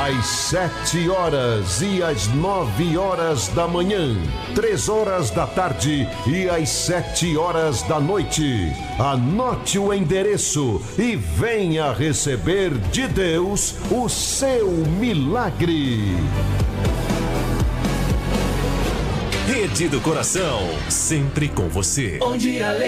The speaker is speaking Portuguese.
às 7 horas e às 9 horas da manhã, 3 horas da tarde e às 7 horas da noite. Anote o endereço e venha receber de Deus o seu milagre. Rede do Coração, sempre com você.